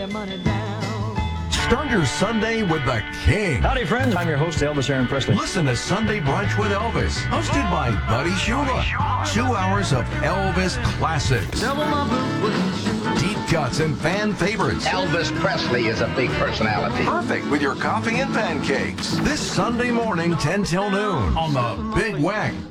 Start your Sunday with the King. Howdy, friends. I'm your host, Elvis Aaron Presley. Listen to Sunday Brunch with Elvis, hosted by Buddy Shula. 2 hours of Elvis classics, deep cuts, and fan favorites. Elvis Presley is a big personality. Perfect with your coffee and pancakes. This Sunday morning, 10 till noon, on the Big Wack